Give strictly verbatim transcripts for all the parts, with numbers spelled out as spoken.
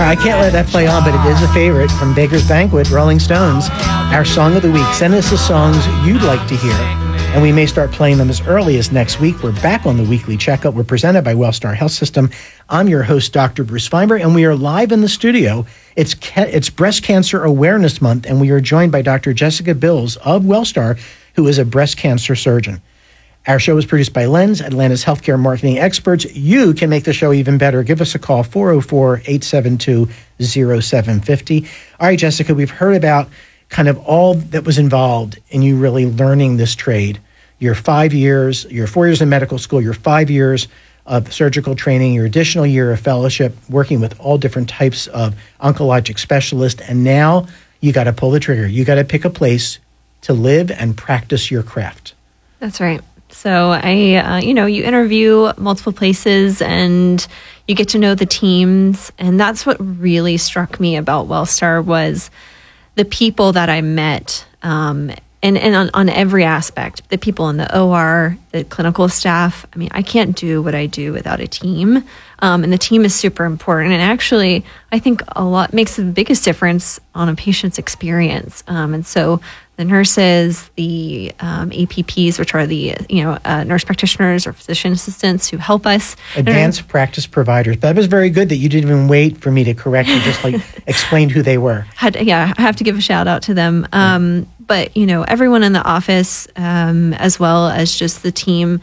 I can't let that play on, but it is a favorite from Baker's Banquet, Rolling Stones. Our song of the week. Send us the songs you'd like to hear, and we may start playing them as early as next week. We're back on the Weekly Checkup. We're presented by Wellstar Health System. I'm your host, Doctor Bruce Feinberg, and we are live in the studio. It's ca- it's Breast Cancer Awareness Month, and we are joined by Doctor Jessica Bills of Wellstar, who is a breast cancer surgeon. Our show is produced by Lens, Atlanta's healthcare marketing experts. You can make the show even better. Give us a call, four oh four, eight seven two, oh seven five oh. All right, Jessica, we've heard about kind of all that was involved in you really learning this trade. Your five years, your four years in medical school, your five years of surgical training, your additional year of fellowship, working with all different types of oncologic specialists, and now you got to pull the trigger. You got to pick a place to live and practice your craft. That's right. So I, uh, you know, you interview multiple places and you get to know the teams. And that's what really struck me about Wellstar was the people that I met, um, and, and on, on every aspect, the people in the O R, the clinical staff. I mean, I can't do what I do without a team. Um, and the team is super important. And actually, I think a lot makes the biggest difference on a patient's experience. Um, and so the nurses, the um, A P Ps, which are the you know uh, nurse practitioners or physician assistants who help us. Advanced practice providers. That was very good that you didn't even wait for me to correct you, just like explained who they were. Had, yeah, I have to give a shout out to them. Um, but, you know, everyone in the office, um, as well as just the team,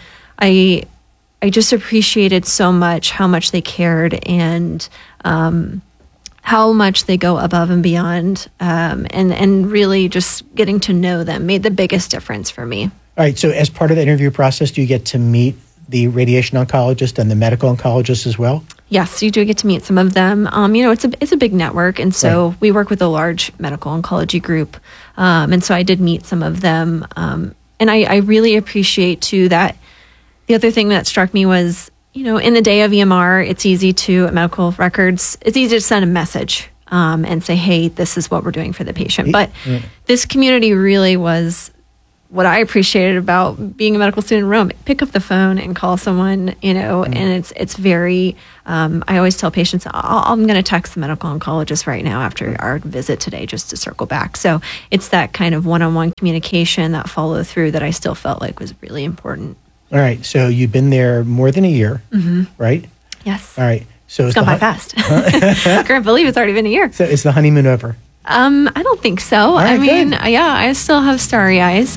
I I just appreciated so much how much they cared and um, how much they go above and beyond, um, and, and really just getting to know them made the biggest difference for me. All right. So as part of the interview process, do you get to meet the radiation oncologist and the medical oncologist as well? Yes, you do get to meet some of them. Um, you know, it's a it's a big network, and so right. we work with a large medical oncology group, um, and so I did meet some of them, um, and I, I really appreciate too that. The other thing that struck me was, you know, in the day of E M R, it's easy to medical records. It's easy to send a message um, and say, "Hey, this is what we're doing for the patient." But yeah. This community really was what I appreciated about being a medical student in Rome. Pick up the phone and call someone, you know, mm. and it's it's very, um, I always tell patients, I'll, I'm going to text the medical oncologist right now after our visit today just to circle back. So it's that kind of one-on-one communication, that follow through that I still felt like was really important. All right. So you've been there more than a year, mm-hmm. right? Yes. All right. So it's gone by hun- fast. I can't believe it's already been a year. So is the honeymoon over? Um, I don't think so. Right, I mean, good. yeah, I still have starry eyes.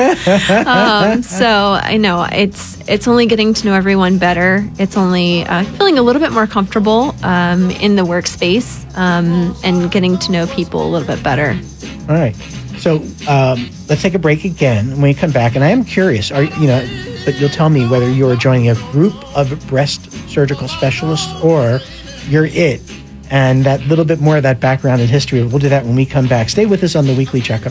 um, so I know it's it's only getting to know everyone better. It's only uh, feeling a little bit more comfortable um, in the workspace um, and getting to know people a little bit better. All right. So um, let's take a break again. When we come back, and I am curious, are you know, but you'll tell me whether you're joining a group of breast surgical specialists or you're it. And that little bit more of that background and history, we'll do that when we come back. Stay with us on the Weekly Checkup.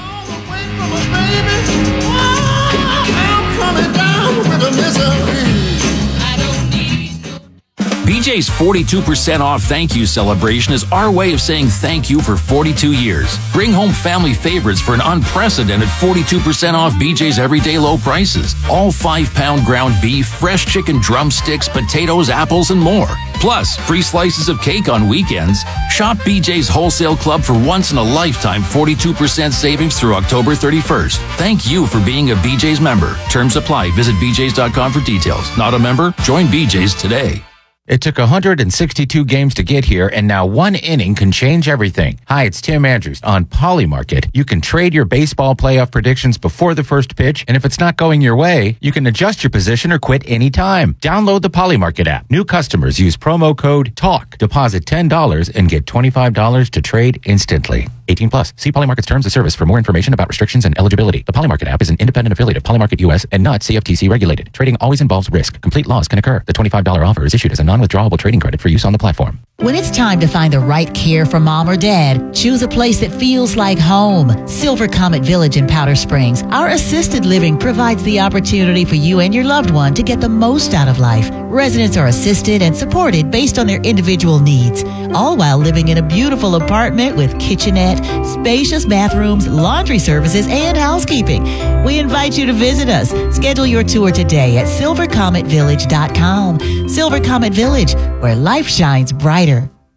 B J's forty-two percent off thank you celebration is our way of saying thank you for forty-two years. Bring home family favorites for an unprecedented forty-two percent off B J's everyday low prices. All five-pound ground beef, fresh chicken drumsticks, potatoes, apples, and more. Plus, free slices of cake on weekends. Shop B J's Wholesale Club for once-in-a-lifetime forty-two percent savings through October thirty-first. Thank you for being a B J's member. Terms apply. Visit b j's dot com for details. Not a member? Join B J's today. It took one hundred sixty-two games to get here, and now one inning can change everything. Hi, it's Tim Andrews. On Polymarket, you can trade your baseball playoff predictions before the first pitch, and if it's not going your way, you can adjust your position or quit anytime. Download the Polymarket app. New customers use promo code TALK. Deposit ten dollars and get twenty-five dollars to trade instantly. eighteen plus. See Polymarket's terms of service for more information about restrictions and eligibility. The Polymarket app is an independent affiliate of Polymarket U S and not C F T C regulated. Trading always involves risk. Complete loss can occur. The twenty-five dollars offer is issued as a non-withdrawable trading credit for use on the platform. When it's time to find the right care for mom or dad, choose a place that feels like home. Silver Comet Village in Powder Springs. Our assisted living provides the opportunity for you and your loved one to get the most out of life. Residents are assisted and supported based on their individual needs, all while living in a beautiful apartment with kitchenette, spacious bathrooms, laundry services, and housekeeping. We invite you to visit us. Schedule your tour today at silver comet village dot com. Silver Comet Village, where life shines brighter.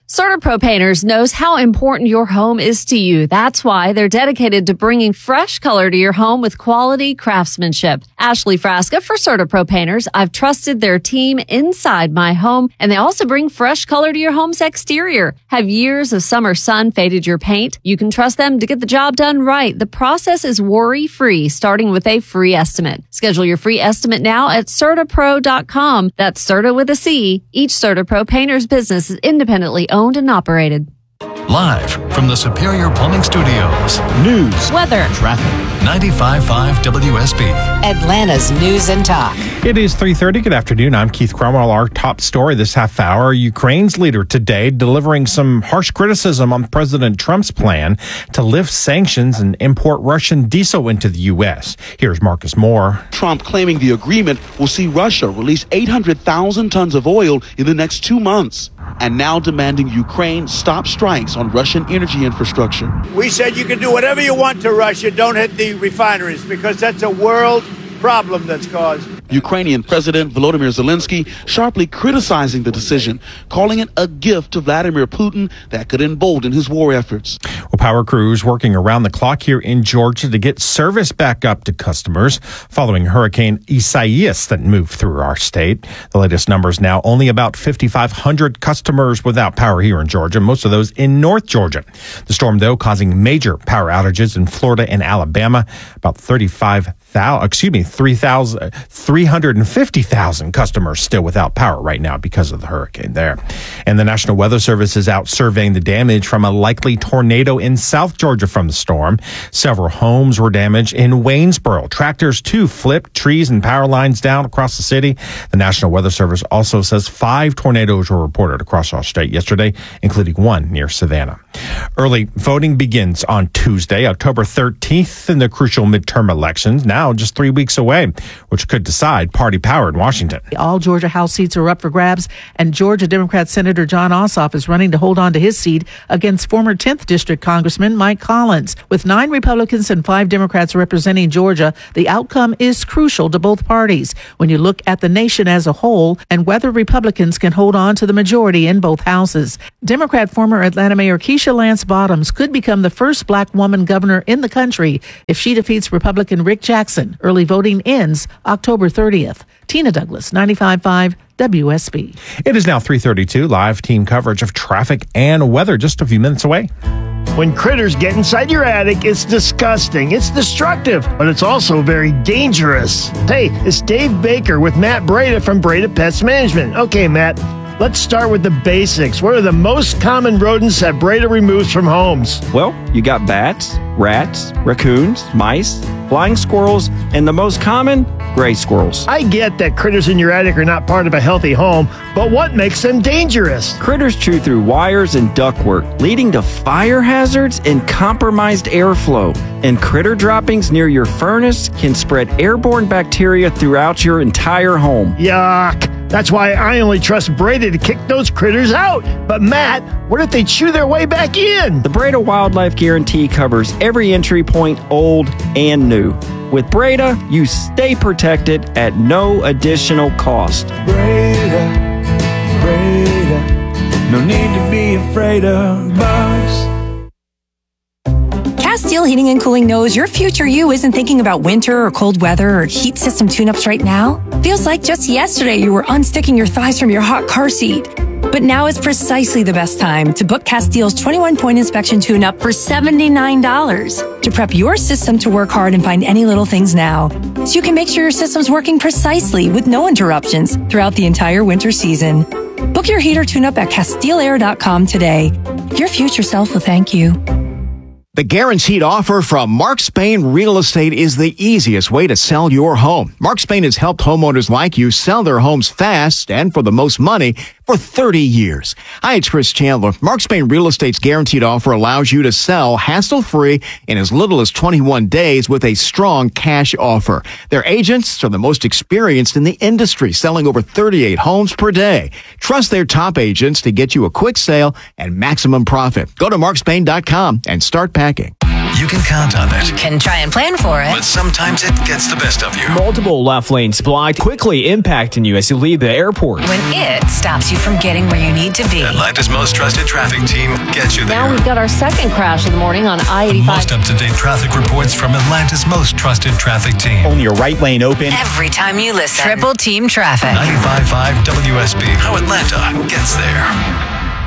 CertaPro Painters knows how important your home is to you. That's why they're dedicated to bringing fresh color to your home with quality craftsmanship. Ashley Frasca for CertaPro Painters. I've trusted their team inside my home, and they also bring fresh color to your home's exterior. Have years of summer sun faded your paint? You can trust them to get the job done right. The process is worry-free, starting with a free estimate. Schedule your free estimate now at Certa Pro dot com. That's Certa with a C. Each CertaPro Painters business is independently owned and operated. Live from the Superior Plumbing Studios. News, weather, traffic. ninety-five point five W S B. Atlanta's News and Talk. It is three thirty. Good afternoon. I'm Keith Cromwell. Our top story this half hour, Ukraine's leader today delivering some harsh criticism on President Trump's plan to lift sanctions and import Russian diesel into the U S. Here's Marcus Moore. Trump claiming the agreement will see Russia release eight hundred thousand tons of oil in the next two months. And now demanding Ukraine stop strikes on Russian energy infrastructure. We said you can do whatever you want to Russia. Don't hit the refineries, because that's a world problem that's caused. Ukrainian President Volodymyr Zelensky sharply criticizing the decision, calling it a gift to Vladimir Putin that could embolden his war efforts. Well, power crews working around the clock here in Georgia to get service back up to customers following Hurricane Isaias that moved through our state. The latest numbers now only about fifty-five hundred customers without power here in Georgia, most of those in North Georgia. The storm, though, causing major power outages in Florida and Alabama. About thirty-five thousand, excuse me, three thousand, three hundred fifty thousand customers still without power right now because of the hurricane there. And the National Weather Service is out surveying the damage from a likely tornado in South Georgia from the storm. Several homes were damaged in Waynesboro. Tractors, too, flipped trees and power lines down across the city. The National Weather Service also says five tornadoes were reported across our state yesterday, including one near Savannah. Early voting begins on Tuesday, October thirteenth, in the crucial midterm elections, now just three weeks away, which could decide party power in Washington. All Georgia House seats are up for grabs, and Georgia Democrat Senator John Ossoff is running to hold on to his seat against former tenth District Congressman Mike Collins. With nine Republicans and five Democrats representing Georgia, the outcome is crucial to both parties when you look at the nation as a whole and whether Republicans can hold on to the majority in both houses. Democrat former Atlanta Mayor Keisha Lance Bottoms could become the first black woman governor in the country if she defeats Republican Rick Jackson. Early voting ends October thirtieth. Tina Douglas, ninety-five point five W S B. It is now three thirty-two. Live team coverage of traffic and weather just a few minutes away. When critters get inside your attic, it's disgusting. It's destructive, but it's also very dangerous. Hey, it's Dave Baker with Matt Breda from Breda Pest Management. Okay, Matt, let's start with the basics. What are the most common rodents that Breda removes from homes? Well, you got bats, rats, raccoons, mice, flying squirrels, and the most common, gray squirrels. I get that critters in your attic are not part of a healthy home, but what makes them dangerous? Critters chew through wires and ductwork, leading to fire hazards and compromised airflow. And critter droppings near your furnace can spread airborne bacteria throughout your entire home. Yuck! That's why I only trust Breda to kick those critters out. But Matt, what if they chew their way back in? The Breda Wildlife Guarantee covers every entry point, old and new. With Breda, you stay protected at no additional cost. Breda, Breda, no need to be afraid of bugs. Castile Heating and Cooling knows your future you isn't thinking about winter or cold weather or heat system tune-ups right now. Feels like just yesterday you were unsticking your thighs from your hot car seat. But now is precisely the best time to book Castile's twenty-one point inspection tune-up for seventy-nine dollars to prep your system to work hard and find any little things now, so you can make sure your system's working precisely with no interruptions throughout the entire winter season. Book your heater tune-up at Castile Air dot com today. Your future self will thank you. The guaranteed offer from Mark Spain Real Estate is the easiest way to sell your home. Mark Spain has helped homeowners like you sell their homes fast and for the most money for thirty years. Hi, it's Chris Chandler. Mark Spain Real Estate's guaranteed offer allows you to sell hassle-free in as little as twenty-one days with a strong cash offer. Their agents are the most experienced in the industry, selling over thirty-eight homes per day. Trust their top agents to get you a quick sale and maximum profit. Go to mark spain dot com and start packing. You can count on it. You can try and plan for it. But sometimes it gets the best of you. Multiple left lanes blocked, quickly impacting you as you leave the airport. When it stops you from getting where you need to be. Atlanta's most trusted traffic team gets you there. Now we've got our second crash of the morning on I eighty-five. Most up-to-date traffic reports from Atlanta's most trusted traffic team. Only your right lane open. Every time you listen. Triple Team Traffic. ninety-five point five W S B. How Atlanta gets there.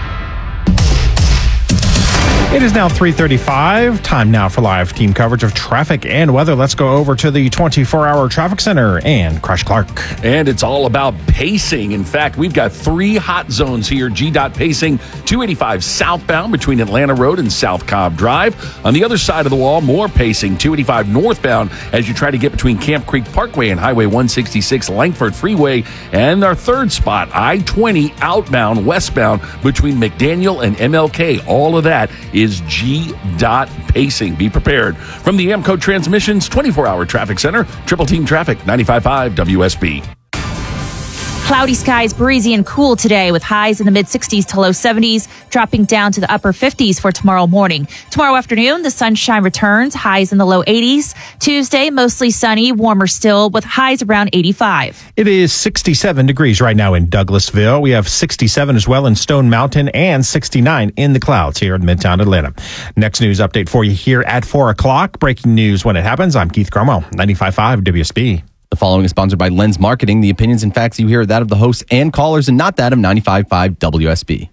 It is now three thirty-five. Time now for live team coverage of traffic and weather. Let's go over to the twenty-four hour traffic center and Crash Clark. And it's all about pacing. In fact, we've got three hot zones here. G DOT pacing two eighty-five southbound between Atlanta Road and South Cobb Drive. On the other side of the wall, more pacing two eighty-five northbound as you try to get between Camp Creek Parkway and Highway one sixty-six Langford Freeway. And our third spot, I twenty outbound westbound between McDaniel and M L K. All of that is is G DOT pacing. Be prepared. From the Amco Transmissions twenty-four hour traffic center, Triple Team Traffic, ninety-five point five W S B. Cloudy skies, breezy and cool today with highs in the mid sixties to low seventies, dropping down to the upper fifties for tomorrow morning. Tomorrow afternoon, the sunshine returns, highs in the low eighties. Tuesday, mostly sunny, warmer still with highs around eighty-five. It is sixty-seven degrees right now in Douglasville. We have sixty-seven as well in Stone Mountain and sixty-nine in the clouds here in Midtown Atlanta. Next news update for you here at four o'clock. Breaking news when it happens. I'm Keith Cromwell, ninety-five point five W S B. The following is sponsored by Lens Marketing. The opinions and facts you hear are that of the hosts and callers and not that of ninety-five point five W S B.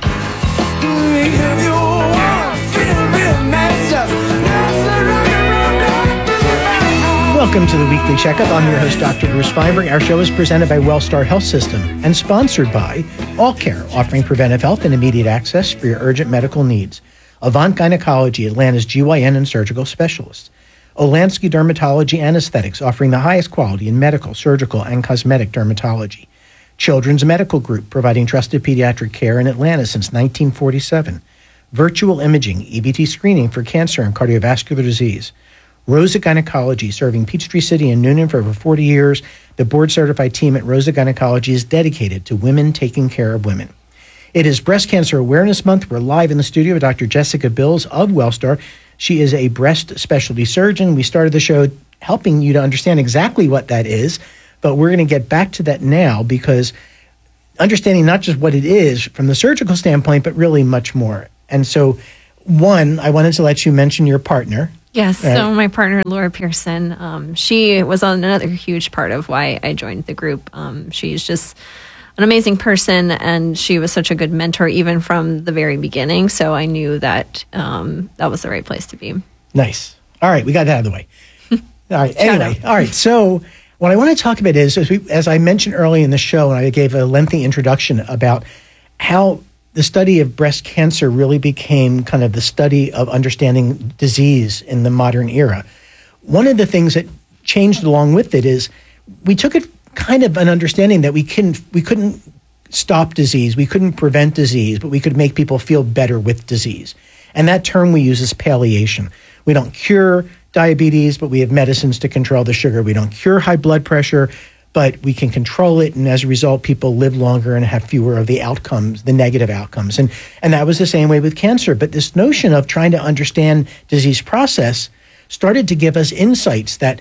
Welcome to the Weekly Checkup. I'm your host, Doctor Bruce Feinberg. Our show is presented by Wellstar Health System and sponsored by All Care, offering preventive health and immediate access for your urgent medical needs. Avant Gynecology, Atlanta's G Y N and surgical specialists. Olansky Dermatology and Aesthetics, offering the highest quality in medical, surgical, and cosmetic dermatology. Children's Medical Group, providing trusted pediatric care in Atlanta since nineteen forty-seven. Virtual Imaging, E B T screening for cancer and cardiovascular disease. Rosa Gynecology, serving Peachtree City and Noonan for over forty years. The board-certified team at Rosa Gynecology is dedicated to women taking care of women. It is Breast Cancer Awareness Month. We're live in the studio with Doctor Jessica Bills of Wellstar. She is a breast specialty surgeon. We started the show helping you to understand exactly what that is, but we're going to get back to that now because understanding not just what it is from the surgical standpoint, but really much more. And so, one, I wanted to let you mention your partner. Yes, Right. so my partner, Laura Pearson, um, she was another huge part of why I joined the group. Um, she's just an amazing person, and she was such a good mentor even from the very beginning. So I knew that um, that was the right place to be. Nice. All right, we got that out of the way. All right, anyway, all right. So what I want to talk about is, as, we, as I mentioned early in the show, and I gave a lengthy introduction about how the study of breast cancer really became kind of the study of understanding disease in the modern era. One of the things that changed along with it is we took it kind of an understanding that we couldn't we couldn't stop disease, we couldn't prevent disease, but we could make people feel better with disease. And that term we use is palliation. We don't cure diabetes, but we have medicines to control the sugar. We don't cure high blood pressure, but we can control it, and as a result, people live longer and have fewer of the outcomes, the negative outcomes. And and that was the same way with cancer. But this notion of trying to understand disease process started to give us insights that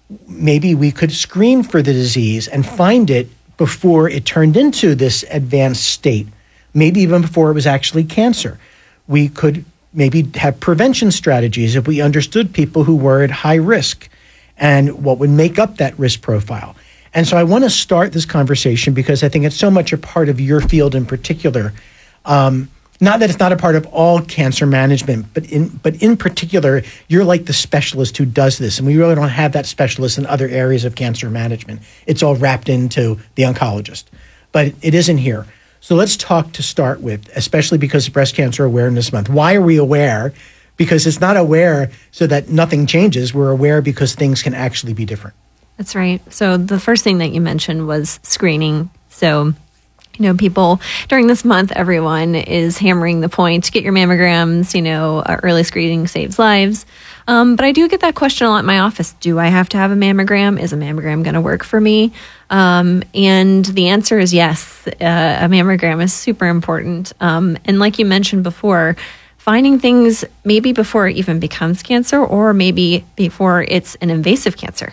maybe we could screen for the disease and find it before it turned into this advanced state, maybe even before it was actually cancer. We could maybe have prevention strategies if we understood people who were at high risk and what would make up that risk profile. And so I want to start this conversation because I think it's so much a part of your field in particular. Um, Not that it's not a part of all cancer management, but in but in particular, you're like the specialist who does this, and we really don't have that specialist in other areas of cancer management. It's all wrapped into the oncologist, but it isn't here. So let's talk to start with, especially because of Breast Cancer Awareness Month. Why are we aware? Because it's not aware so that nothing changes. We're aware because things can actually be different. That's right. So the first thing that you mentioned was screening. So you know, people during this month, everyone is hammering the point, get your mammograms, you know, uh, early screening saves lives. Um, but I do get that question a lot in my office. Do I have to have a mammogram? Is a mammogram going to work for me? Um, and the answer is yes. Uh, a mammogram is super important. Um, and like you mentioned before, finding things maybe before it even becomes cancer, or maybe before it's an invasive cancer.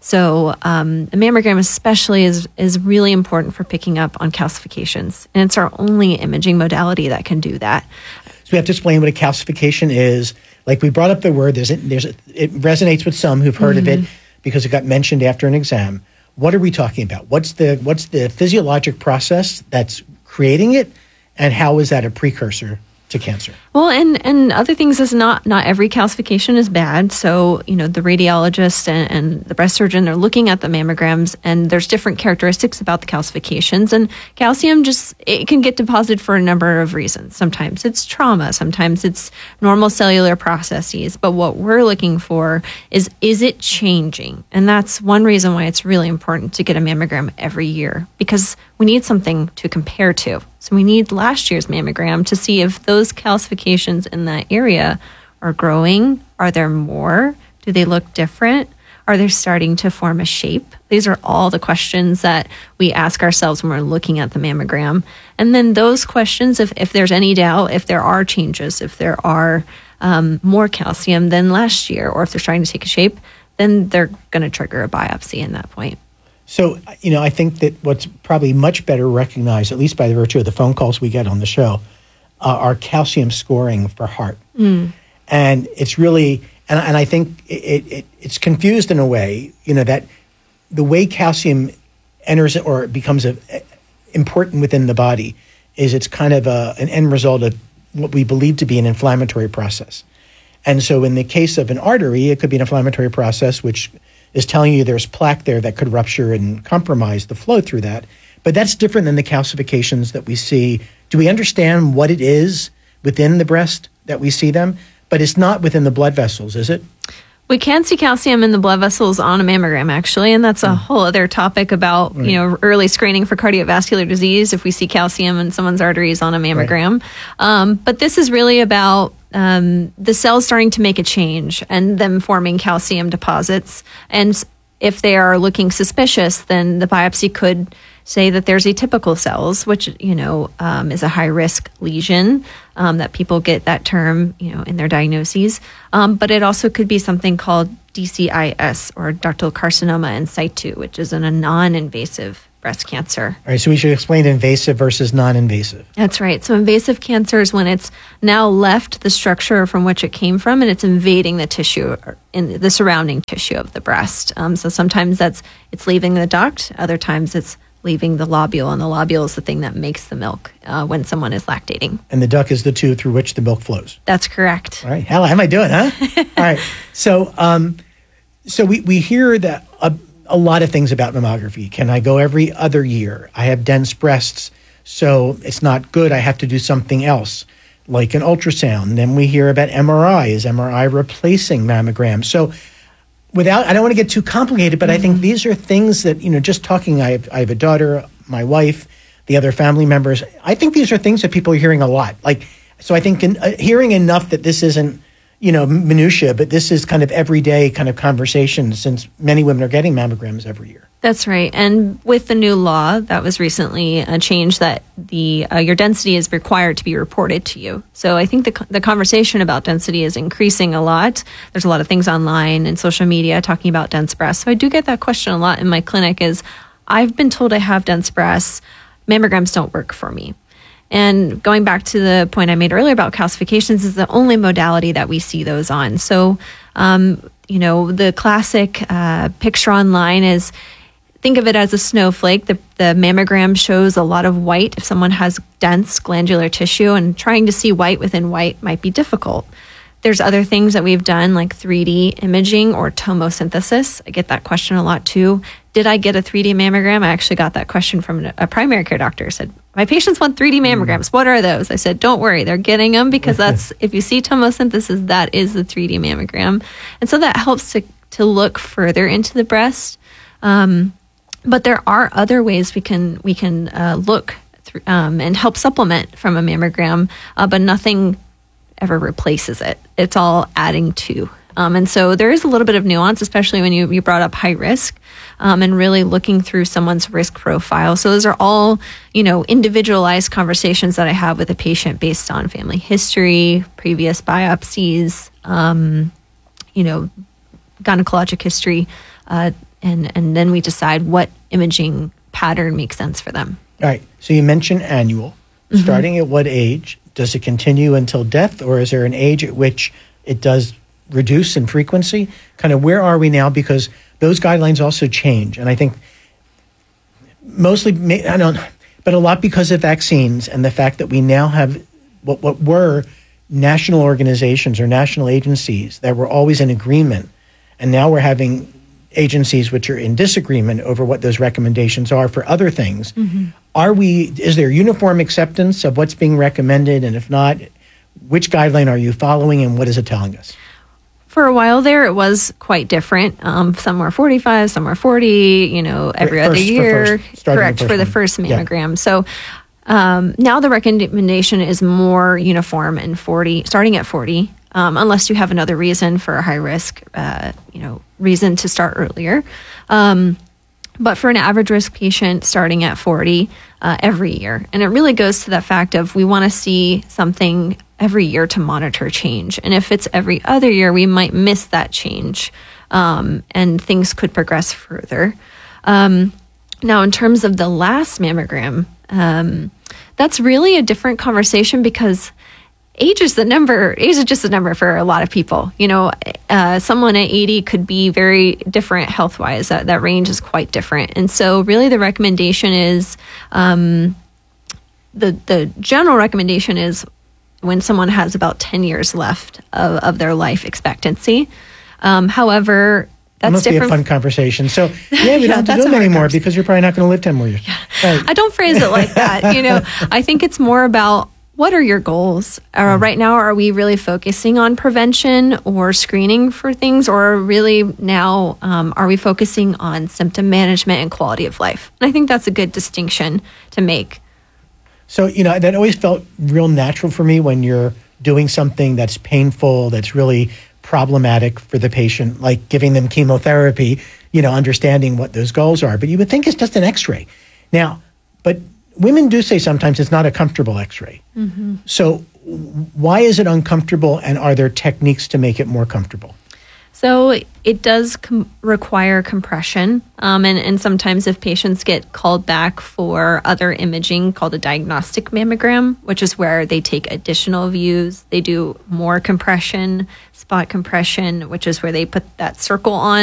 So um, the mammogram especially is is really important for picking up on calcifications, and it's our only imaging modality that can do that. So we have to explain what a calcification is. Like we brought up the word, there's a, there's a, it resonates with some who've heard mm-hmm. of it because it got mentioned after an exam. What are we talking about? What's the what's the physiologic process that's creating it, and how is that a precursor to cancer? Well, and, and other things is not not every calcification is bad. So, you know, the radiologist and, and the breast surgeon, they're looking at the mammograms, and there's different characteristics about the calcifications. And calcium just, it can get deposited for a number of reasons. Sometimes it's trauma, sometimes it's normal cellular processes. But what we're looking for is, is it changing? And that's one reason why it's really important to get a mammogram every year, because we need something to compare to. So we need last year's mammogram to see if those calcifications in that area are growing. Are there more? Do they look different? Are they starting to form a shape? These are all the questions that we ask ourselves when we're looking at the mammogram. And then those questions, if, if there's any doubt, if there are changes, if there are um, more calcium than last year, or if they're starting to take a shape, then they're going to trigger a biopsy in that point. So, you know, I think that what's probably much better recognized, at least by the virtue of the phone calls we get on the show, uh, are calcium scoring for heart. Mm. And it's really, and, and I think it, it, it's confused in a way, you know, that the way calcium enters or becomes a, a, important within the body is it's kind of a, an end result of what we believe to be an inflammatory process. And so in the case of an artery, it could be an inflammatory process, which is telling you there's plaque there that could rupture and compromise the flow through that. But that's different than the calcifications that we see. Do we understand what it is within the breast that we see them? But it's not within the blood vessels, is it? We can see calcium in the blood vessels on a mammogram, actually, and that's a mm. whole other topic about, right. you know, early screening for cardiovascular disease if we see calcium in someone's arteries on a mammogram. Right. Um, but this is really about um, the cells starting to make a change and them forming calcium deposits. And if they are looking suspicious, then the biopsy could say that there's atypical cells, which, you know, um, is a high-risk lesion, um, that people get that term, you know, in their diagnoses. Um, but it also could be something called D C I S, or ductal carcinoma in situ, which is an, a non-invasive breast cancer. All right, so we should explain invasive versus non-invasive. That's right. So invasive cancer is when it's now left the structure from which it came from, and it's invading the tissue, in the surrounding tissue of the breast. Um, so sometimes that's it's leaving the duct, other times it's leaving the lobule, and the lobule is the thing that makes the milk uh, when someone is lactating. And the duct is the tube through which the milk flows. That's correct. All right. How am I doing, huh? All right. So um, so we, we hear that a, a lot of things about mammography. Can I go every other year? I have dense breasts, so it's not good. I have to do something else, like an ultrasound. Then we hear about M R I. Is M R I replacing mammogram? So Without, I don't want to get too complicated, but mm-hmm. I think these are things that, you know, just talking, I have, I have a daughter, my wife, the other family members. I think these are things that people are hearing a lot. Like, so I think in, uh, hearing enough that this isn't, you know, minutia, but this is kind of everyday kind of conversation, since many women are getting mammograms every year. That's right. And with the new law that was recently a change that the uh, your density is required to be reported to you. So I think the the conversation about density is increasing a lot. There's a lot of things online and social media talking about dense breasts. So I do get that question a lot in my clinic is, I've been told I have dense breasts. Mammograms don't work for me. And going back to the point I made earlier about calcifications, is the only modality that we see those on. So, um, you know, the classic uh, picture online is, think of it as a snowflake. The, the mammogram shows a lot of white if someone has dense glandular tissue, and trying to see white within white might be difficult. There's other things that we've done, like three D imaging or tomosynthesis. I get that question a lot too. Did I get a three D mammogram? I actually got that question from a primary care doctor. I said, my patients want three D mammograms. What are those? I said, don't worry, they're getting them, because that's, if you see tomosynthesis, that is the three D mammogram. And so that helps to, to look further into the breast. Um, but there are other ways we can, we can uh, look through, um, and help supplement from a mammogram, uh, but nothing ever replaces it. It's all adding to Um, and so there is a little bit of nuance, especially when you, you brought up high risk um, and really looking through someone's risk profile. So those are all, you know, individualized conversations that I have with a patient based on family history, previous biopsies, um, you know, gynecologic history, uh, and, and then we decide what imaging pattern makes sense for them. All right. So you mentioned annual. Mm-hmm. Starting at what age? Does it continue until death, or is there an age at which it does reduce in frequency? Kind of where are we now? Because those guidelines also change. And I think mostly, I don't, but a lot because of vaccines and the fact that we now have what, what were national organizations or national agencies that were always in agreement. And now we're having agencies which are in disagreement over what those recommendations are for other things. Mm-hmm. Are we, is there uniform acceptance of what's being recommended? And if not, which guideline are you following and what is it telling us? For a while there, it was quite different. Um, some were forty-five, some were forty, you know, every First- other for year. first- starting Correct, the first for the one. first Yeah. mammogram. So um, now the recommendation is more uniform and forty, starting at forty, um, unless you have another reason for a high risk, uh, you know, reason to start earlier. Um, but for an average risk patient, starting at forty uh, every year. And it really goes to that fact of we want to see something every year to monitor change. And if it's every other year, we might miss that change um, and things could progress further. Um, now, in terms of the last mammogram, um, that's really a different conversation because age is the number, age is just a number for a lot of people. You know, uh, someone at eighty could be very different health-wise. That, that range is quite different. And so really the recommendation is, um, the, the general recommendation is when someone has about ten years left of, of their life expectancy. Um, however, that's it must different. be a fun conversation. So yeah, we Yeah, don't have to that's do them a hard anymore because you're probably not going to live ten more years. Right. I don't phrase it like that. You know, I think it's more about what are your goals? Uh, right now, are we really focusing on prevention or screening for things, or really now um, are we focusing on symptom management and quality of life? And I think that's a good distinction to make. So, you know, that always felt real natural for me when you're doing something that's painful, that's really problematic for the patient, like giving them chemotherapy, you know, understanding what those goals are. But you would think it's just an x-ray. Now, but women do say sometimes it's not a comfortable x-ray. Mm-hmm. So why is it uncomfortable, and are there techniques to make it more comfortable? So it does com- require compression. Um, and, and sometimes if patients get called back for other imaging called a diagnostic mammogram, which is where they take additional views, they do more compression, spot compression, which is where they put that circle on